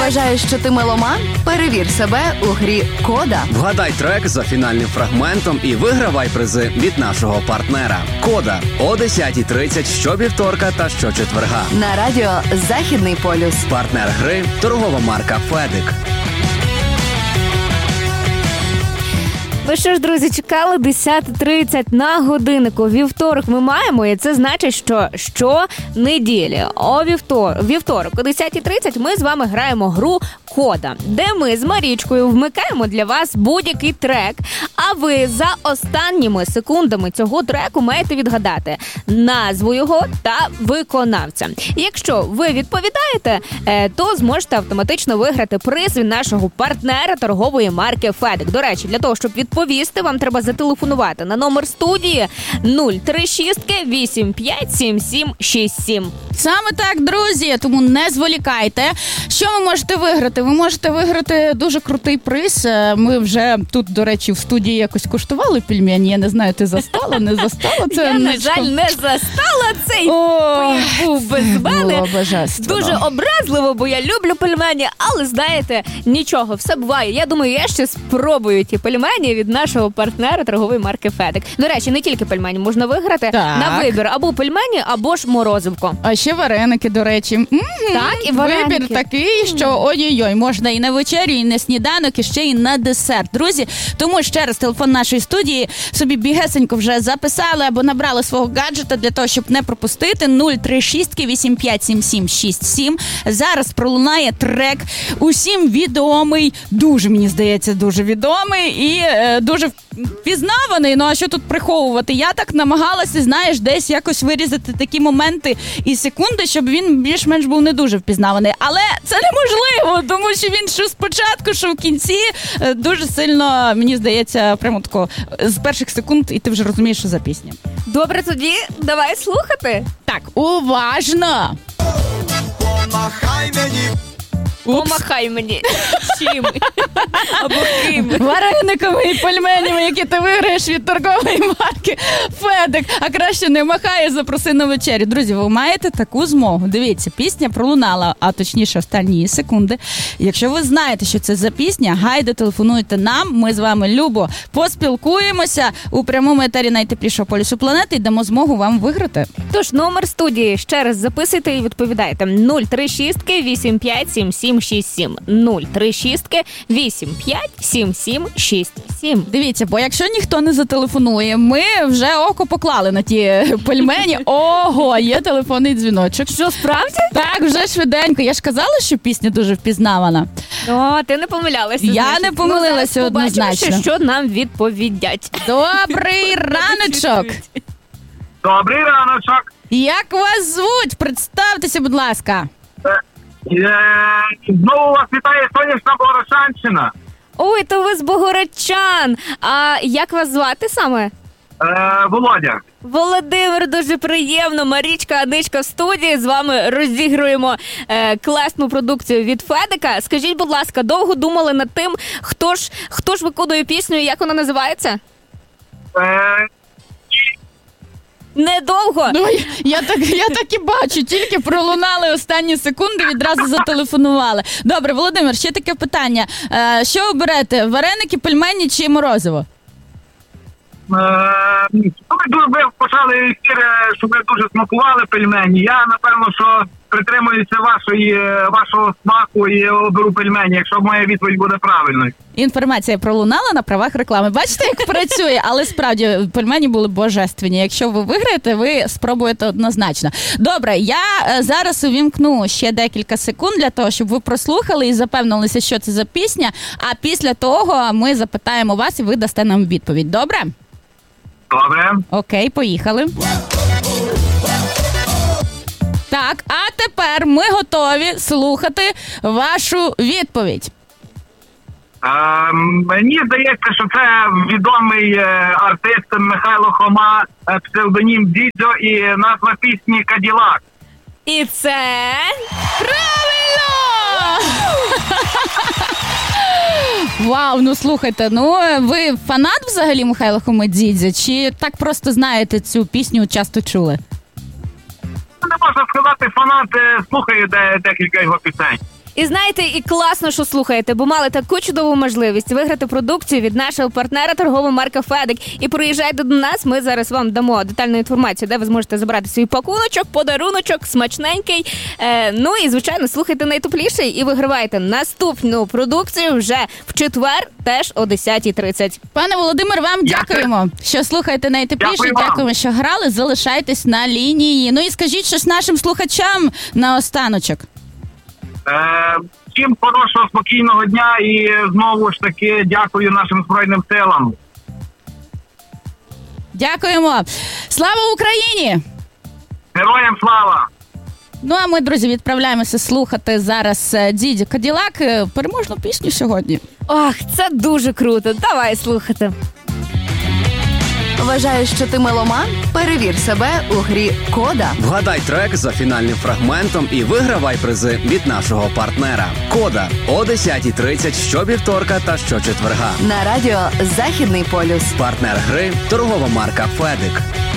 Вважаєш, що ти меломан? Перевір себе у грі «Кода». Вгадай трек за фінальним фрагментом і вигравай призи від нашого партнера. «Кода» о 10:30 щовівторка та щочетверга. На радіо «Західний полюс». Партнер гри – торгова марка «Федик». Ну що ж, друзі, чекали 10:30 на годиннику. Вівторок ми маємо, і це значить, що щонеділі о вівторок о 10:30 ми з вами граємо гру «Кода», де ми з Марічкою вмикаємо для вас будь-який трек, а ви за останніми секундами цього треку маєте відгадати назву його та виконавця. Якщо ви відповідаєте, то зможете автоматично виграти приз від нашого партнера торгової марки «Федик». До речі, для того, щоб відповісти, вам треба зателефонувати на номер студії 036 85 77 67. Саме так, друзі, тому не зволікайте. Що ви можете виграти? Ви можете виграти дуже крутий приз. Ми вже тут, до речі, в студії якось куштували пельмені. Я не знаю, ти застала, не застала? Це я, на жаль, не застала цей був без мене. Дуже образливо, бо я люблю пельмені, але, знаєте, нічого, все буває. Я думаю, я ще спробую ті пельмені від нашого партнера торгової марки «Федик». До речі, не тільки пельмені можна виграти. Так. На вибір або пельмені, або ж морозивко. А ще вареники, до речі. Так, і вареники. Вибір такий, що ой-ой-ой, можна і на вечерю, і на сніданок, і ще й на десерт. Друзі, тому ще раз телефон нашої студії собі бігесенько вже записали або набрали свого гаджета для того, щоб не пропустити. 036 85 77 67. Зараз пролунає трек усім відомий, дуже, мені здається, дуже відомий і дуже впізнаваний. Ну, а що тут приховувати? Я так намагалася, знаєш, десь якось вирізати такі моменти і секунди, щоб він більш-менш був не дуже впізнаваний. Але це неможливо, тому що він що спочатку, що в кінці дуже сильно, мені здається, прямо тако з перших секунд, і ти вже розумієш, що за пісня. Добре, тоді давай слухати. Так, уважно! Помахай мені. Помахай мені. Чим? Або ким? Варениками і пельменями, які ти виграєш від торгової марки «Федик». А краще не махає, запроси на вечерю. Друзі, ви маєте таку змогу. Дивіться, пісня пролунала, а точніше останні секунди. Якщо ви знаєте, що це за пісня, гайде телефонуйте нам. Ми з вами любо поспілкуємося у прямому етері найтеплішого полюсу планети і дамо змогу вам виграти. Тож, номер студії ще раз записуйте і відповідайте. 036 85 77 67. 036 85 77 67. Дивіться, бо якщо ніхто не зателефонує, ми вже око поклали на ті пельмені. Ого, є телефонний дзвіночок. Що, справді? Так, вже швиденько. Я ж казала, що пісня дуже впізнавана. О, ти не помилялася. Я значить. не помилилася однозначно. Побачимо, що нам відповідять. Добрий раночок. Добрий раночок. Як вас звуть? Представтеся, будь ласка. Знову вас вітає сонячна Богородчанщина. Ой, то ви з Богородчан. А як вас звати саме? Володя. Володимир, дуже приємно. Марічка, Аничка в студії. З вами розігруємо класну продукцію від «Федика». Скажіть, будь ласка, довго думали над тим, хто ж виконує пісню і як вона називається? Недовго? Ну, я так і бачу, тільки пролунали останні секунди, відразу зателефонували. Добре, Володимир, ще таке питання. Що оберете, вареники, пельмені чи морозиво? Ви почали ефір, щоб ви дуже смакували пельмені. Я, напевно, що притримуюся вашого смаку і оберу пельмені, якщо моя відповідь буде правильною. Інформація пролунала на правах реклами. Бачите, як працює? Але справді, пельмені були божественні. Якщо ви виграєте, ви спробуєте однозначно. Добре, я зараз увімкну ще декілька секунд для того, щоб ви прослухали і запевнилися, що це за пісня. А після того ми запитаємо вас і ви дасте нам відповідь. Добре? Добре. Окей, поїхали. Так, а тепер ми готові слухати вашу відповідь. Мені здається, що це відомий артист Михайло Хома, псевдонім Дідзьо і назва пісні «Каділак». І це... Правильно! Вау, ну слухайте, ви фанат взагалі Михайла Хоми Дідзьо, чи так просто знаєте цю пісню, часто чули? Не можна сказати, фанат, слухаю декілька його пісень. І знаєте, і класно, що слухаєте, бо мали таку чудову можливість виграти продукцію від нашого партнера торгова марка Федик. І приїжджайте до нас, ми зараз вам дамо детальну інформацію, де ви зможете забрати свій пакуночок, подаруночок, смачненький. Ну і, звичайно, слухайте найтепліший і вигравайте наступну продукцію вже в четвер, теж о 10:30. Пане Володимир, вам дякуємо, що слухаєте найтепліше. Дякуємо, що грали. Залишайтесь на лінії. Ну і скажіть щось нашим слухачам на останочок. Всім хорошого, спокійного дня і знову ж таки дякую нашим Збройним силам. Дякуємо. Слава Україні! Героям слава! Ну а ми, друзі, відправляємося слухати зараз Діді Каділак. Переможну пісню сьогодні. Ох, це дуже круто. Давай слухати. Вважаєш, що ти меломан? Перевір себе у грі «Кода». Вгадай трек за фінальним фрагментом і вигравай призи від нашого партнера. Кода о 10:30 щовівторка та щочетверга. На радіо «Західний полюс». Партнер гри – торгова марка «Федик».